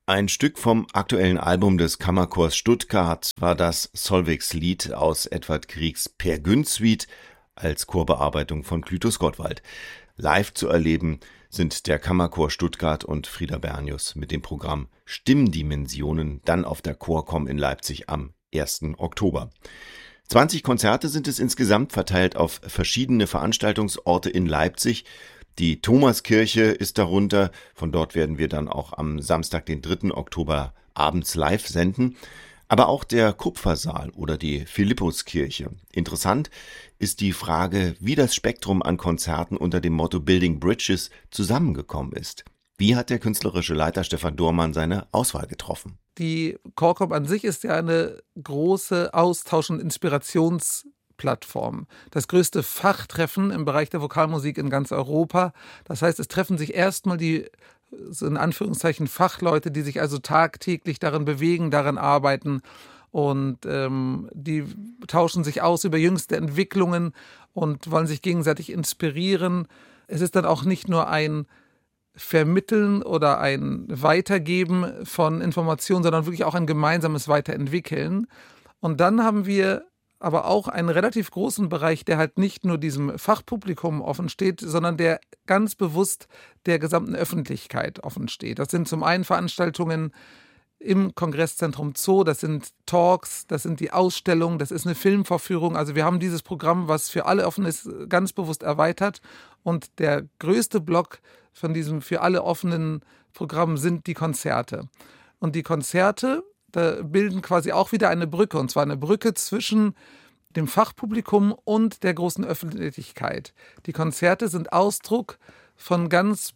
Ein Stück vom aktuellen Album des Kammerchors Stuttgart war das Solveig-Lied aus Edvard Griegs Peer Gynt-Suite als Chorbearbeitung von Clytus Gottwald. Live zu erleben sind der Kammerchor Stuttgart und Frieder Bernius mit dem Programm Stimmdimensionen dann auf der Chorcom in Leipzig am 1. Oktober. 20 Konzerte sind es insgesamt, verteilt auf verschiedene Veranstaltungsorte in Leipzig. Die Thomaskirche ist darunter. Von dort werden wir dann auch am Samstag, den 3. Oktober, abends live senden. Aber auch der Kupfersaal oder die Philippuskirche. Interessant ist die Frage, wie das Spektrum an Konzerten unter dem Motto Building Bridges zusammengekommen ist. Wie hat der künstlerische Leiter Stefan Dohrmann seine Auswahl getroffen? Die Chorcom an sich ist ja eine große Austausch- und Inspirationsplattform. Das größte Fachtreffen im Bereich der Vokalmusik in ganz Europa. Das heißt, es treffen sich erstmal die, so in Anführungszeichen, Fachleute, die sich also tagtäglich darin bewegen, daran arbeiten. Und die tauschen sich aus über jüngste Entwicklungen und wollen sich gegenseitig inspirieren. Es ist dann auch nicht nur ein Vermitteln oder ein Weitergeben von Informationen, sondern wirklich auch ein gemeinsames Weiterentwickeln. Und dann haben wir aber auch einen relativ großen Bereich, der halt nicht nur diesem Fachpublikum offen steht, sondern der ganz bewusst der gesamten Öffentlichkeit offen steht. Das sind zum einen Veranstaltungen im Kongresszentrum Zoo, das sind Talks, das sind die Ausstellungen, das ist eine Filmvorführung. Also wir haben dieses Programm, was für alle offen ist, ganz bewusst erweitert. Und der größte Block von diesem für alle offenen Programm sind die Konzerte. Und die Konzerte, da bilden quasi auch wieder eine Brücke, und zwar eine Brücke zwischen dem Fachpublikum und der großen Öffentlichkeit. Die Konzerte sind Ausdruck von ganz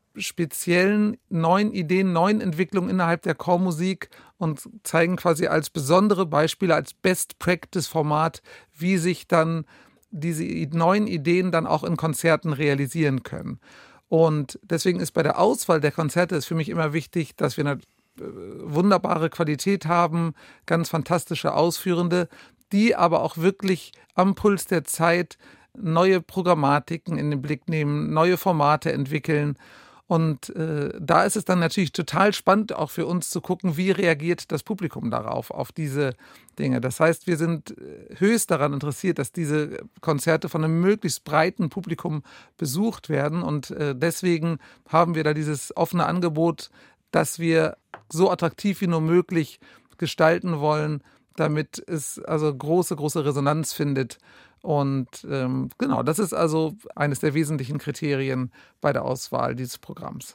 speziellen neuen Ideen, neuen Entwicklungen innerhalb der Chormusik und zeigen quasi als besondere Beispiele, als Best-Practice-Format, wie sich dann diese neuen Ideen dann auch in Konzerten realisieren können. Und deswegen ist bei der Auswahl der Konzerte ist für mich immer wichtig, dass wir eine wunderbare Qualität haben, ganz fantastische Ausführende, die aber auch wirklich am Puls der Zeit neue Programmatiken in den Blick nehmen, neue Formate entwickeln. Und da ist es dann natürlich total spannend, auch für uns zu gucken, wie reagiert das Publikum darauf, auf diese Dinge. Das heißt, wir sind höchst daran interessiert, dass diese Konzerte von einem möglichst breiten Publikum besucht werden. Und deswegen haben wir da dieses offene Angebot, das wir so attraktiv wie nur möglich gestalten wollen, damit es also große Resonanz findet. Und genau, das ist also eines der wesentlichen Kriterien bei der Auswahl dieses Programms.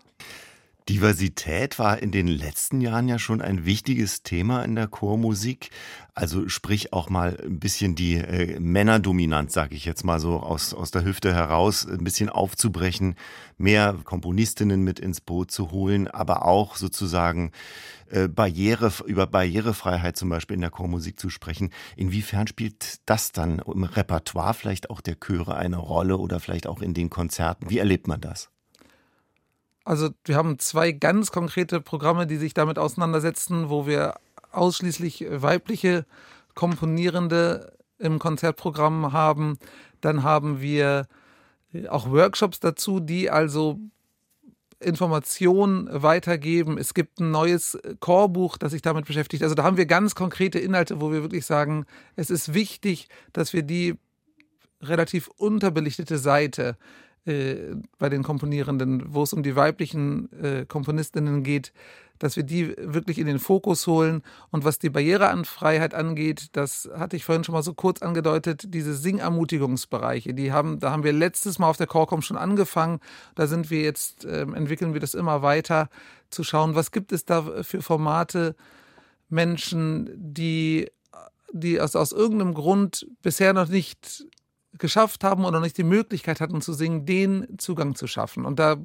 Diversität war in den letzten Jahren ja schon ein wichtiges Thema in der Chormusik. Also sprich auch mal ein bisschen die Männerdominanz, sage ich jetzt mal so aus der Hüfte heraus, ein bisschen aufzubrechen, mehr Komponistinnen mit ins Boot zu holen, aber auch sozusagen über Barrierefreiheit zum Beispiel in der Chormusik zu sprechen. Inwiefern spielt das dann im Repertoire vielleicht auch der Chöre eine Rolle oder vielleicht auch in den Konzerten? Wie erlebt man das? Also wir haben 2 ganz konkrete Programme, die sich damit auseinandersetzen, wo wir ausschließlich weibliche Komponierende im Konzertprogramm haben. Dann haben wir auch Workshops dazu, die also Informationen weitergeben. Es gibt ein neues Chorbuch, das sich damit beschäftigt. Also da haben wir ganz konkrete Inhalte, wo wir wirklich sagen, es ist wichtig, dass wir die relativ unterbelichtete Seite bei den Komponierenden, wo es um die weiblichen Komponistinnen geht, dass wir die wirklich in den Fokus holen. Und was die Barriereanfreiheit angeht, das hatte ich vorhin schon mal so kurz angedeutet, diese Singermutigungsbereiche, da haben wir letztes Mal auf der Chorcom schon angefangen. Da sind wir jetzt, entwickeln wir das immer weiter, zu schauen, was gibt es da für Formate, Menschen, die aus irgendeinem Grund bisher noch nicht geschafft haben oder nicht die Möglichkeit hatten zu singen, den Zugang zu schaffen. Und da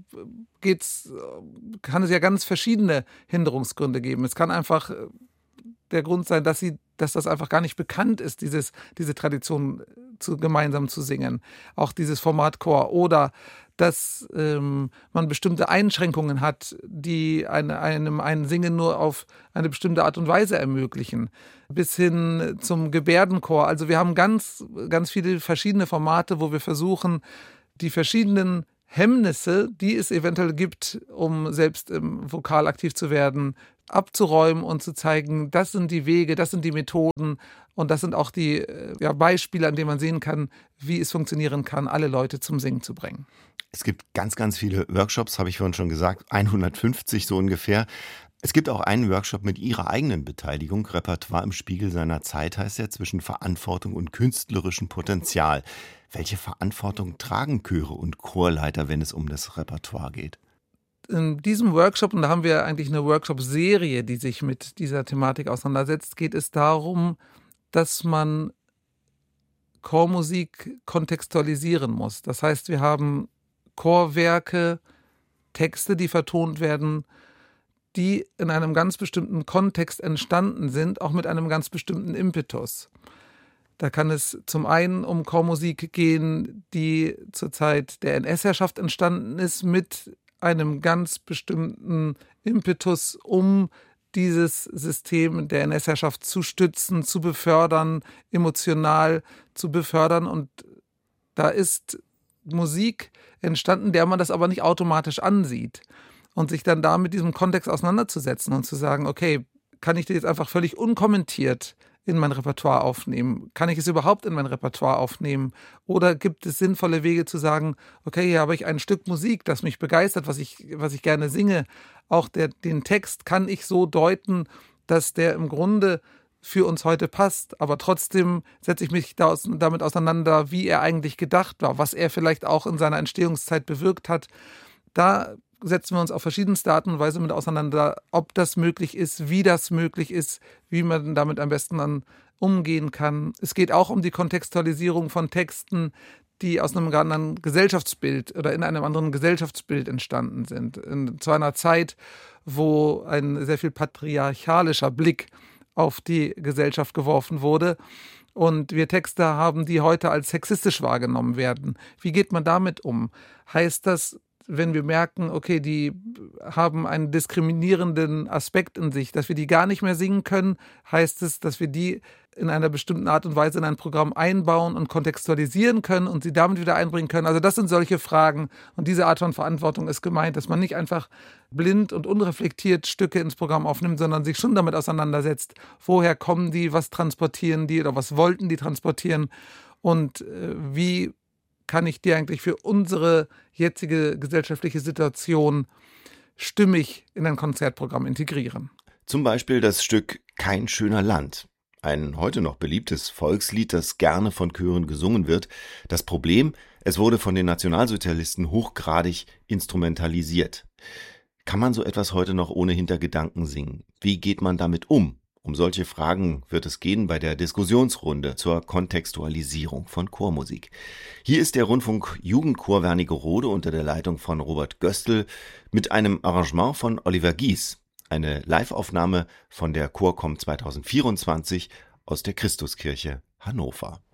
kann es ja ganz verschiedene Hinderungsgründe geben. Es kann einfach der Grund sein, dass das einfach gar nicht bekannt ist, diese Tradition gemeinsam zu singen. Auch dieses Format Chor. Oder dass man bestimmte Einschränkungen hat, die einem ein Singen nur auf eine bestimmte Art und Weise ermöglichen. Bis hin zum Gebärdenchor. Also wir haben ganz, ganz viele verschiedene Formate, wo wir versuchen, die verschiedenen Hemmnisse, die es eventuell gibt, um selbst im Vokal aktiv zu werden, abzuräumen und zu zeigen, das sind die Wege, das sind die Methoden und das sind auch die Beispiele, an denen man sehen kann, wie es funktionieren kann, alle Leute zum Singen zu bringen. Es gibt ganz, ganz viele Workshops, habe ich vorhin schon gesagt, 150 so ungefähr. Es gibt auch einen Workshop mit Ihrer eigenen Beteiligung. Repertoire im Spiegel seiner Zeit heißt er, zwischen Verantwortung und künstlerischem Potenzial. Welche Verantwortung tragen Chöre und Chorleiter, wenn es um das Repertoire geht? In diesem Workshop, und da haben wir eigentlich eine Workshop-Serie, die sich mit dieser Thematik auseinandersetzt, geht es darum, dass man Chormusik kontextualisieren muss. Das heißt, wir haben Chorwerke, Texte, die vertont werden, die in einem ganz bestimmten Kontext entstanden sind, auch mit einem ganz bestimmten Impetus. Da kann es zum einen um Chormusik gehen, die zur Zeit der NS-Herrschaft entstanden ist, mit einem ganz bestimmten Impetus, um dieses System der NS-Herrschaft zu stützen, zu befördern, emotional zu befördern. Und da ist Musik entstanden, der man das aber nicht automatisch ansieht. Und sich dann da mit diesem Kontext auseinanderzusetzen und zu sagen, okay, kann ich das jetzt einfach völlig unkommentiert in mein Repertoire aufnehmen? Kann ich es überhaupt in mein Repertoire aufnehmen? Oder gibt es sinnvolle Wege zu sagen, okay, hier habe ich ein Stück Musik, das mich begeistert, was ich gerne singe. Auch den Text kann ich so deuten, dass der im Grunde für uns heute passt. Aber trotzdem setze ich mich damit auseinander, wie er eigentlich gedacht war, was er vielleicht auch in seiner Entstehungszeit bewirkt hat. Da setzen wir uns auf verschiedenste Art und Weise mit auseinander, ob das möglich ist, wie man damit am besten dann umgehen kann. Es geht auch um die Kontextualisierung von Texten, die aus einem ganz anderen Gesellschaftsbild oder in einem anderen Gesellschaftsbild entstanden sind. Zu einer Zeit, wo ein sehr viel patriarchalischer Blick auf die Gesellschaft geworfen wurde und wir Texte haben, die heute als sexistisch wahrgenommen werden. Wie geht man damit um? Heißt das, wenn wir merken, okay, die haben einen diskriminierenden Aspekt in sich, dass wir die gar nicht mehr singen können, heißt es, dass wir die in einer bestimmten Art und Weise in ein Programm einbauen und kontextualisieren können und sie damit wieder einbringen können. Also das sind solche Fragen und diese Art von Verantwortung ist gemeint, dass man nicht einfach blind und unreflektiert Stücke ins Programm aufnimmt, sondern sich schon damit auseinandersetzt, woher kommen die, was transportieren die oder was wollten die transportieren und wie kann ich die eigentlich für unsere jetzige gesellschaftliche Situation stimmig in ein Konzertprogramm integrieren. Zum Beispiel das Stück Kein schöner Land. Ein heute noch beliebtes Volkslied, das gerne von Chören gesungen wird. Das Problem, es wurde von den Nationalsozialisten hochgradig instrumentalisiert. Kann man so etwas heute noch ohne Hintergedanken singen? Wie geht man damit um? Um solche Fragen wird es gehen bei der Diskussionsrunde zur Kontextualisierung von Chormusik. Hier ist der Rundfunk Jugendchor Wernigerode unter der Leitung von Robert Göstl mit einem Arrangement von Oliver Gies. Eine Live-Aufnahme von der Chorcom 2024 aus der Christuskirche Hannover.